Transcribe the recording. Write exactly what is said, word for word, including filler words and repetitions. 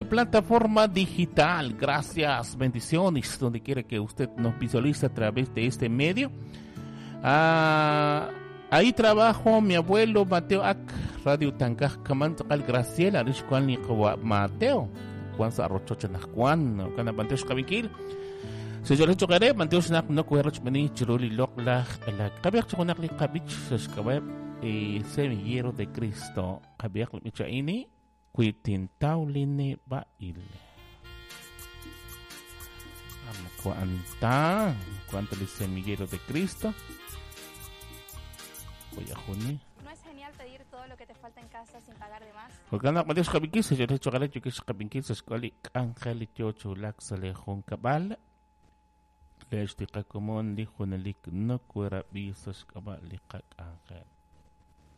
plataforma digital. Gracias, bendiciones, donde quiera que usted nos visualice a través de este medio. Ah, ahí trabajo mi abuelo Mateo Ac, Radio Tancaj Camantocal Graciela, Rishquan Nicoa Mateo, Juan Sarrochochanas Juan, Cana Panteos Cabinquil. Si yo le chocaré, Panteos Nak no cuerroch meni, Chiruli Lokla, la Cabiak Choconakli Cabich, Sescabeb, y Semillero de Cristo, Cabiak Michaini, Cuitintauline Baile. Cuanta, cuánto el Semillero de Cristo. Voy a junio. ¿No es genial pedir todo lo que te falta en casa sin pagar de más? Porque anda con Dios Cabinquis, yo le he hecho galecho que es Cabinquis, escueli Ángel y Chocho Laxale Jun Cabal. Le estica como un dijo en el no cuera visos cabal Ángel.